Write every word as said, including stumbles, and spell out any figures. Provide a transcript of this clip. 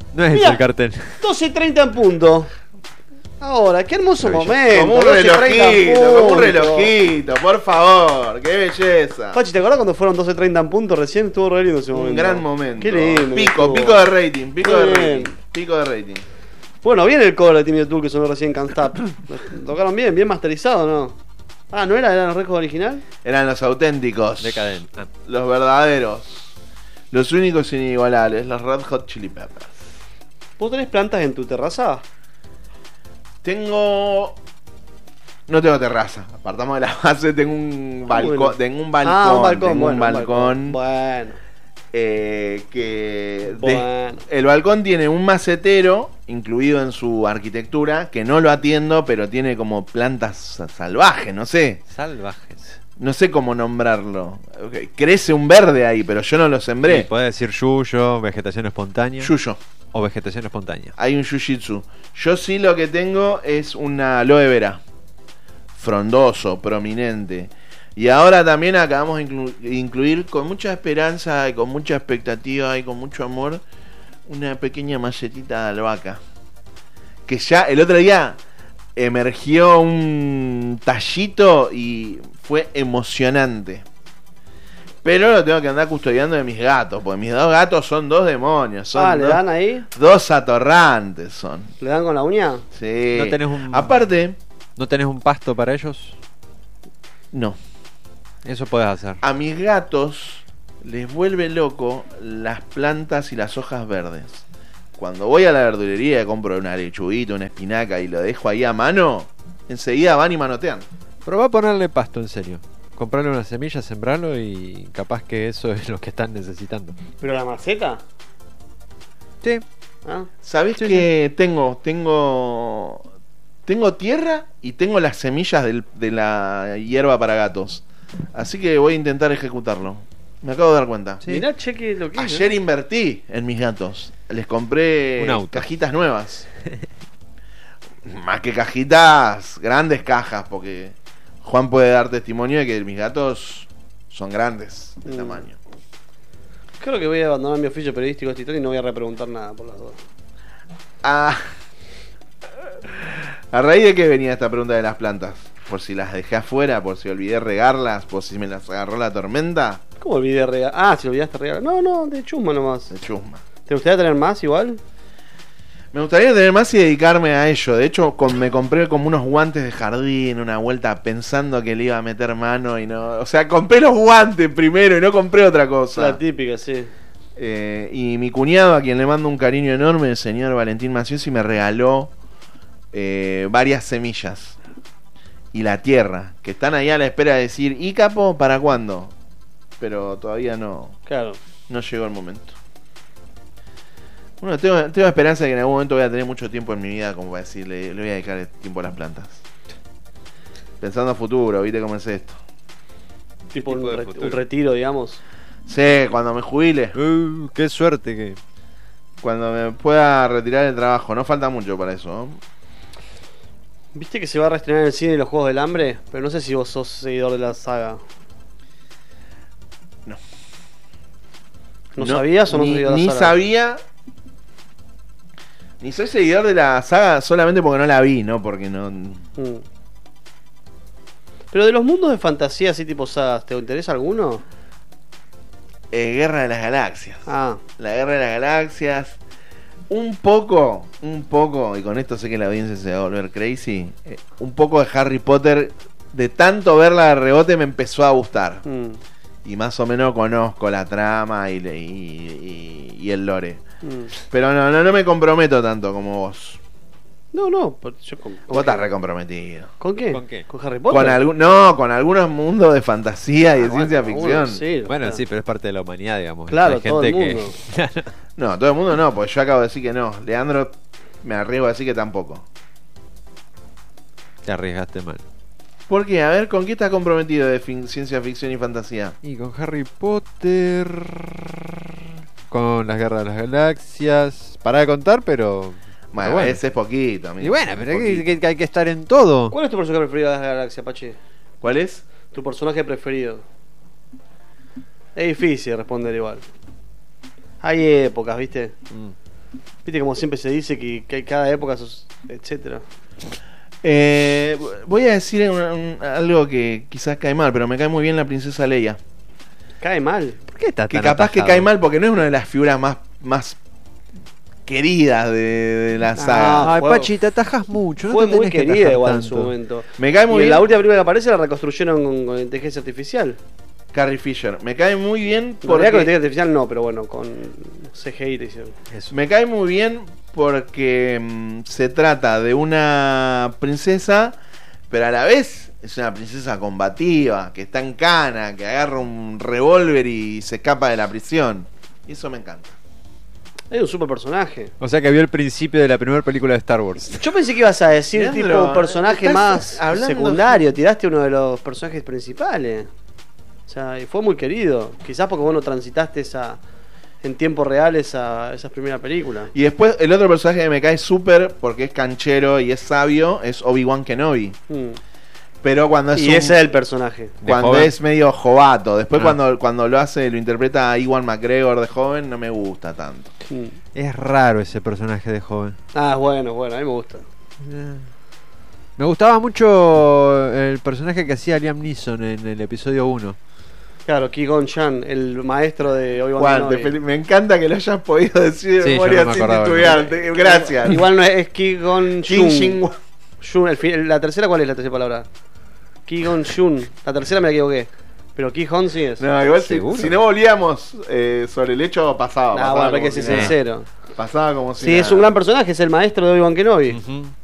No es Mirá, ese el cartel. doce y treinta en punto. Ahora, qué hermoso momento. Como un doce y treinta relojito, como un puntos. relojito, por favor, qué belleza. Pachi, ¿te acordás cuando fueron doce y treinta en punto recién? Estuvo re lindo ese momento. Un gran momento. Qué lindo. Pico, estuvo. pico de rating, pico de Bien. rating, pico de rating. Bueno, bien el cover de Timmy Tool que sonó recién Can't Stop. Tocaron bien, bien masterizado, ¿no? Ah, ¿no era? ¿Era el récord original? Eran los auténticos, Decadent. Ah. los verdaderos, los únicos inigualables, los Red Hot Chili Peppers. ¿Vos tenés plantas en tu terraza? Tengo... No tengo terraza, apartamos de la base, tengo un balcón, bueno. tengo un balcón, Ah, un balcón, tengo bueno, un un balcón, Bueno, eh, que de- bueno. el balcón tiene un macetero incluido en su arquitectura que no lo atiendo, pero tiene como plantas salvajes, no sé, Salvajes. no sé cómo nombrarlo. Crece un verde ahí, pero yo no lo sembré. Sí, puede decir yuyo, vegetación espontánea. Yuyo. O vegetación espontánea. Hay un Jiu-Jitsu. Yo sí lo que tengo es una aloe vera. Frondoso, prominente. Y ahora también acabamos de inclu- incluir con mucha esperanza y con mucha expectativa y con mucho amor una pequeña macetita de albahaca. Que ya el otro día emergió un tallito y fue emocionante. Pero lo tengo que andar custodiando de mis gatos, porque mis dos gatos son dos demonios. Son Ah, ¿le dos- dan ahí? Dos atorrantes son. ¿Le dan con la uña? Sí. ¿No tenés un- Aparte, ¿No tenés un pasto para ellos? no. Eso podés hacer. A mis gatos les vuelve loco las plantas y las hojas verdes. Cuando voy a la verdulería y compro una lechuguita, una espinaca y lo dejo ahí a mano, enseguida van y manotean. Probá a ponerle pasto, en serio. Comprarle una semilla, sembrarlo y capaz que eso es lo que están necesitando. ¿Pero la maceta? Sí. ¿Ah? ¿Sabés Sí, que tengo, tengo, tengo tierra y tengo las semillas del- de la hierba para gatos? Así que voy a intentar ejecutarlo. Me acabo de dar cuenta. Sí. Mirá, cheque lo que es, Ayer ¿eh? invertí en mis gatos. Les compré Un auto. cajitas nuevas. Más que cajitas, grandes cajas, porque Juan puede dar testimonio de que mis gatos son grandes de Mm. tamaño. Creo que voy a abandonar mi oficio periodístico de esta historia y no voy a repreguntar nada por las dos. Ah. ¿A raíz de qué venía esta pregunta de las plantas? ¿Por si las dejé afuera? ¿Por si olvidé regarlas? ¿Por si me las agarró la tormenta? ¿Cómo olvidé regalar? Ah, si olvidaste regalar. No, no, de chusma nomás. De chusma. ¿Te gustaría tener más igual? Me gustaría tener más y dedicarme a ello. De hecho, con- me compré como unos guantes de jardín, una vuelta pensando que le iba a meter mano y no... O sea, compré los guantes primero y no compré otra cosa. La típica, sí. Eh, y mi cuñado, a quien le mando un cariño enorme, el señor Valentín Maciosi, me regaló eh, varias semillas. Y la tierra, que están ahí a la espera de decir, ¿y capo, para cuándo? Pero todavía no, Claro. no llegó el momento. Bueno, tengo, tengo esperanza de que en algún momento voy a tener mucho tiempo en mi vida como para decirle, le voy a dedicar tiempo a las plantas. Pensando a futuro, ¿viste cómo es esto? Tipo, un, tipo de re- futuro? un retiro, digamos. Sí, cuando me jubile, Uh, qué suerte que... cuando me pueda retirar del trabajo, no falta mucho para eso, ¿no? ¿Viste que se va a reestrenar el cine y los Juegos del Hambre? Pero no sé si vos sos seguidor de la saga. No. ¿No, sabías o no ni, sos seguidor de ni la saga? sabía. Ni soy seguidor de la saga solamente porque no la vi, ¿no? Porque no. Mm. Pero de los mundos de fantasía, así tipo sagas, ¿te interesa alguno? Eh, Guerra de las Galaxias. Ah, La Guerra de las Galaxias. Un poco, un poco, y con esto sé que la audiencia se va a volver crazy. eh, un poco de Harry Potter. De tanto verla de rebote me empezó a gustar. mm, Y más o menos conozco la trama y, le- y, y- y el lore. mm. Pero no, no, no me comprometo tanto como vos. No, no, pero yo con, Vos estás recomprometido. ¿Con qué? ¿Con qué? ¿Con Harry Potter? Con algún, no, con algunos mundos de fantasía y de Ah, ciencia bueno, ficción. algunos sí, Bueno, claro. sí, pero es parte de la humanidad, digamos. Claro, Hay todo el gente mundo. que... No, todo el mundo no, pues yo acabo de decir que no. Leandro, me arriesgo a decir que tampoco. Te arriesgaste mal. ¿Por qué? A ver, ¿con qué estás comprometido de fin- ciencia ficción y fantasía? Y con Harry Potter... Con las Guerras de las Galaxias... Para de contar, pero... Bueno, pero bueno. ese es poquito, amigo. Y bueno, pero Es hay poquito. que, que hay que estar en todo. ¿Cuál es tu personaje preferido de la galaxia, Pachi? ¿Cuál es? Tu personaje preferido. Es difícil responder igual. Hay épocas, ¿viste? Mm. Viste como siempre se dice que, que hay cada época, sus, etcétera. Eh, voy a decir un- un- algo que quizás cae mal, pero me cae muy bien la princesa Leia. Cae mal. ¿Por qué está Que tan capaz que atajado? cae mal porque no es una de las figuras más, más queridas de, de la Ah, saga. Ay, fue- Pachi, te atajas mucho. No Fue te muy tenés que querida atajar igual en tanto. su momento. Me cae muy Y en bien la última película que aparece la reconstruyeron con, con inteligencia artificial. Carrie Fisher. Me cae muy bien En realidad con porque inteligencia artificial no, pero bueno, con C G I te hicieron. Eso. me cae muy bien porque mm, se trata de una princesa, pero a la vez es una princesa combativa, que está en cana, que agarra un revólver y se escapa de la prisión. Y eso me encanta. Es un super personaje. O sea que vio el principio de la primera película de Star Wars. Yo pensé que ibas a decir Leandro, tipo un personaje estás más hablando- secundario. Tiraste uno de los personajes principales. O sea, y fue muy querido. Quizás porque vos no transitaste esa en tiempo real esa, esa primera película. Y después el otro personaje que me cae súper porque es canchero y es sabio es Obi-Wan Kenobi. Mm. Pero cuando es Y un- ese es el personaje. cuando joven. es medio jovato. Después Ah. cuando, cuando lo hace, lo interpreta a Iwan McGregor de joven, no me gusta tanto. Mm. Es raro ese personaje de joven. Ah, bueno, bueno, a mí me gusta. Eh. Me gustaba mucho el personaje que hacía Liam Neeson en el episodio uno. Claro, Qui-Gon Jinn, el maestro de Obi-Wan Juan, Kenobi. te fel- me encanta que lo hayas podido decir de Sí, yo memoria no me sin acordaba. titubear. Te- Gracias. Igual no es, es Qui-Gon Jin Jinn. Jin- Jun, el fi- la tercera, ¿cuál es la tercera palabra? Qui-Gon Jun. La tercera me la equivoqué. Pero Qui-Gon sí es. No, igual si, ¿Seguro? si no volvíamos eh, sobre el hecho, pasaba. Ah, pasaba bueno, como hay que si ser nada. sincero. Pasaba como si Sí, nada. es un gran personaje, es el maestro de Obi-Wan Kenobi. Ujú.